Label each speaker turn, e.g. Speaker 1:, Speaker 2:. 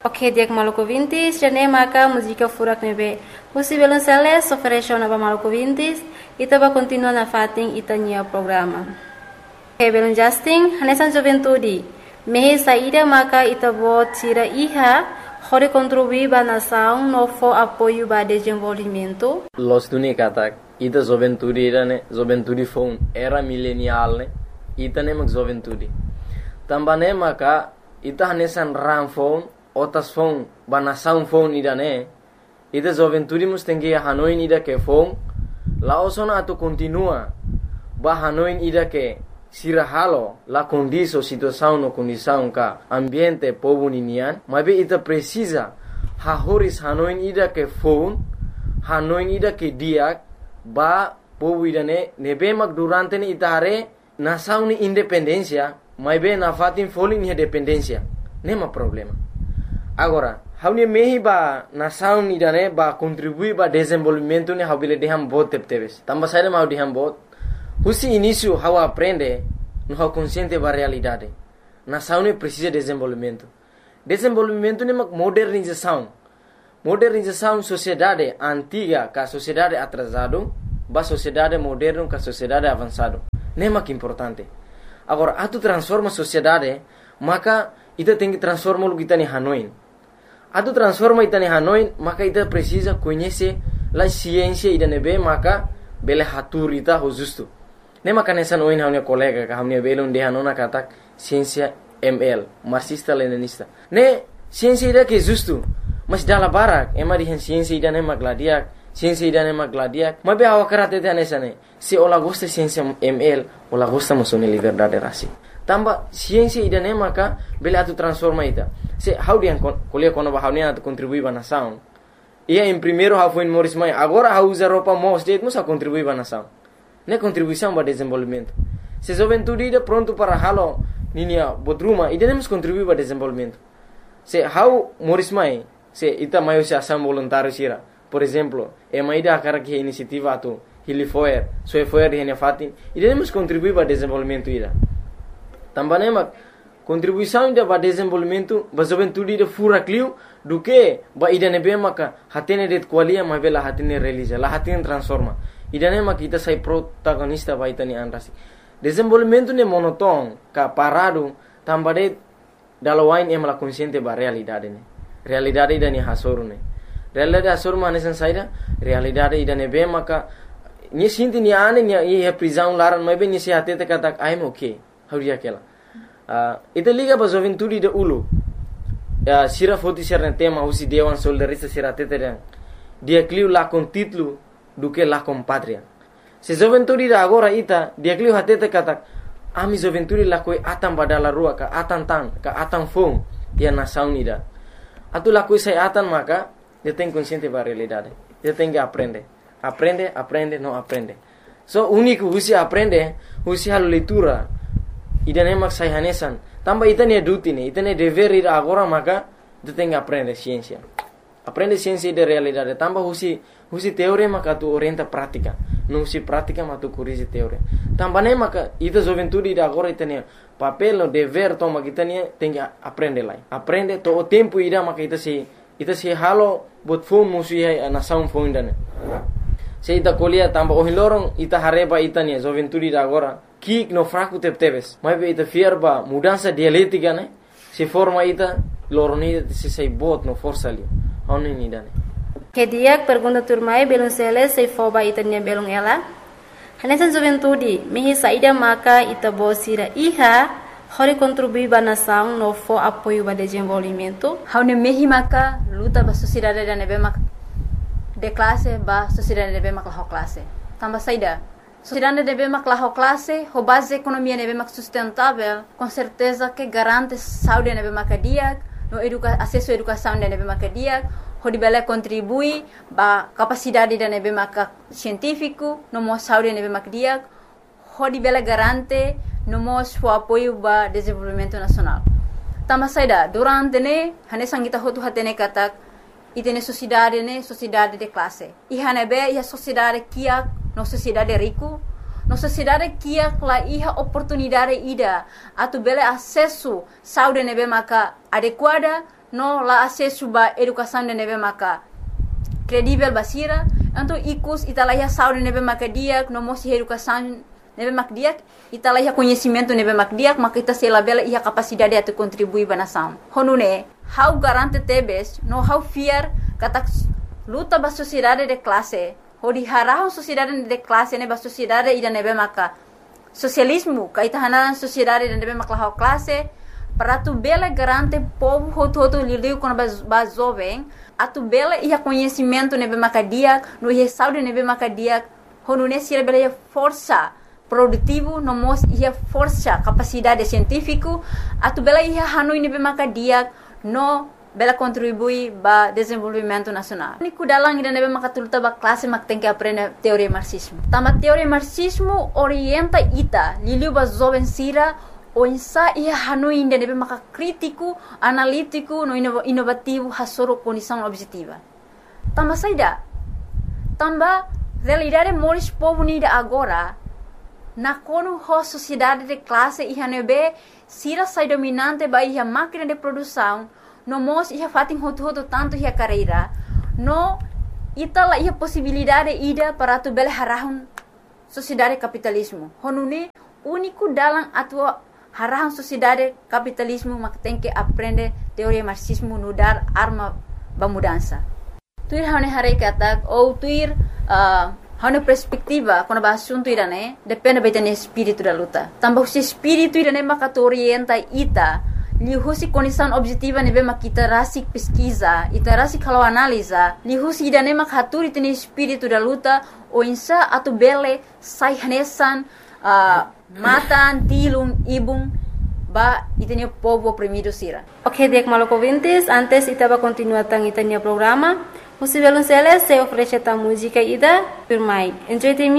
Speaker 1: Ok, diak Maluku Vintis, jane maka música furak nebe. Husi Belonceles ofereceu na Maluku Vintis, ita ba continua na fating ita nia programa. Ok, Belon Justin, hanesan juventude. Mehe saída maka ita bo tira iha, hore contribuir ba nação no for apoio ba desenvolvimento.
Speaker 2: Los tuni katak, ita juventude foi era milenial ne, ita ne mak juventude. Tambane maka ita hanesan ram phone, otas phone, ba nação phone ida ne, ita juventude mus tengi Hanoi ida ke phone, laosona atu continua, ba Hanoi ida ke sirahalo la condição situação no condição ka ambiente povo ninian, mas ita precisa hahoris Hanoi ida ke phone, Hanoi ida ke diak, ba povo ida ne nebe mak durante ni ita hare nação ni independência, mas na fatin foling ni dependência, nema problema. Agora, haune mehi ba nação ida ne ba contribuir ba desenvolvimento ni habile deham bot tepteves. Tamba saída mau deham bot. Husi início how aprende, no how consciente ba realidade. Nação ne precisa de desenvolvimento. Desenvolvimento ne mak modernização. Modernização sociedade antiga ka sociedade atrasado, ba sociedade moderno ka sociedade avançado. Ne mak importante. Agora, atu transforma sociedade, maka ita tem que transformar o que está em Hanoi. Atu transforma ita em Hanoi, maka ita precisa conhecer a ciência ida nebe, maka bele hatur ita ho justo. Ne maka nessa noin haunia colega ka haunia belon de hanona katak ciência ML, marxista leninista. Ne ciência ida que justo, mas dala barak, ema di ciência ida ne magladiak, ciência ida ne magladiak. Mas be awa karate te nessa ne. Se ola gosta ciência ML, ola gosta mosone liberdade rasi. Tamba ciência ida ne maka bele atu transforma ita. Se how dia kuliah kono ba haunia atu contribui ba nação. Ia em primeiro how foi em Morris Mai, agora how usa roupa mos de musa contribui ba nação. Ne contribuição ba desenvolvimento. Se juventude ida pronto para halo ninia bodruma, ida nemos contribui ba desenvolvimento. Se how Morris Mai, se ita maio se ação voluntário sira. Por exemplo, emaida cara que iniciativa atu Hilifoer, Soefoer de Fatin, ida nemos contribui ba desenvolvimento ida. Também mak contribuição ida ba desenvolvimento ba juventude ida fura clio do que ba ida nebe maka hatene det qualia ma bela hatene realiza, la hatene transforma. Ida ne mak ita sai protagonista ba itani anrasi. Desenvolvimento ne monoton ka parado tambade dalawain em la consciente ba realidade ne. Realidade ida ni hasoru ne. Realidade hasoru ma nesan saida, realidade ida nebe maka ni sinti ni ane ni e prisão laran ma be ni se hatete katak I'm okay. How dia kela. Ita liga ba juventude de ulu. Sira foti serna tema usi dewan soldarista sira teteren. Dia cliu la con titlu do que la com patria. Se juventude da agora ita dia cliu hatete katak ami juventude la koi atam badala rua ka atam fong dia nação nida. Atu la koi sai atan maka dia tem consciente ba realidade. Dia tem que aprende, não aprende. So único usi aprende, usi halu leitura. Ida nemak sai hanesan. Tamba ita ne duty ne, ita ne dever ida agora maka tu tem que aprender ciência. Aprende ciência de realidade. Tamba husi teoria maka tu orienta prática. Não husi prática maka tu corrige teoria. Tamba ne maka ita juventude ida agora ita ne papel no dever toma kita ne tem que aprender lá. Aprende to o tempo ida maka ita se halo bot phone musi a nação phone dane. Se ita colia tamba o hilorong ita hareba ita ne juventude ida agora kik no fraco tepteves. Mas ita fierba mudança dialética ne. Se forma ita loroni se sai bot no força ali. Oni ni dane.
Speaker 1: Que dia pergunta turmai belum sele se foba ita ne belum ela. Hanesan juventude mehi saída maka ita bosira iha hori contribuir ba nação no for apoio ba desenvolvimento.
Speaker 3: Haune mehi maka luta ba sociedade da nebe maka de classe ba sociedade nebe maka la classe. Tamba saída. Sociedade nebe maka la classe, ho base economia nebe maka sustentável, com certeza que garante saúde nebe maka diak, no acesso à educação nebe maka diak, ho dibela contribui ba capacidade da nebe maka científico, no mo saúde nebe maka diak, ho dibela garante no mo o apoio ba desenvolvimento nacional. Tamba saída, durante ne, hane sangita hotu hatene katak, itene sociedade de classe. Iha nebe, iha sociedade kiak, no sociedade rico, no sociedade kiak la iha oportunidade ida, atu bele acesso saúde nebe maka adequada, no la acesso ba educação de nebe maka credível basira, então ikus italaya saúde nebe maka diak, no mosi educação nebe mak diak, italaya conhecimento nebe mak diak, maka ita se labela ia capacidade de contribuir ba nação. Honune, how garante tebes, no how fear kata luta ba sociedade de classe, ho di harahon sociedade de classe ne ba sociedade ida nebe maka socialismo, kaita hanan sociedade de nebe maka classe, para tu bela garante povo hoto liu quando ba jovem, a tu bela ia conhecimento nebe maka diak, no ia saúde nebe maka diak, honune sira bela ia força produtivo, no mos ia força capacidade científico, a tu bela ia hanui nebe maka diak, no bela contribui ba desenvolvimento nacional. Ni kudalang ida nebe maka tuluta ba classe mak tem que aprender teoria marxismo. Tama teoria marxismo orienta ita liliu ba jovem sira o insa ia hanui ida nebe maka crítico, analítico, no inovativo hasoro condição objetiva. Tamba saida. Tamba realidade moris povo nida agora na kono ho sociedade de classe ia nebe sira sai dominante ba ia máquina de produção, no mos ia fatin hoto tanto ia carreira, no itala ia possibilidade ida para tu bela harahun sociedade capitalismo. Honune único dalam atua harahun sociedade capitalismo mak tem que aprender teoria marxismo no dar arma ba mudança. Tuir hane hare kata ou tuir hane perspectiva quando ba assunto irane depende betene espírito da luta. Tambah se espírito irane maka orienta ita lihusi condição objetiva nebe makita rasik pesquisa, ita rasik kalau analisa, lihusi idane mak haturi tene espírito da luta o insa atu bele sai hanesan matan tilung ibung ba itene povo oprimido sira.
Speaker 1: Ok, Diak Maloko Vintis, antes ita va continuar tang itanya programa. Musivelunceles se ofrece ta música ida per mai. Enjoy the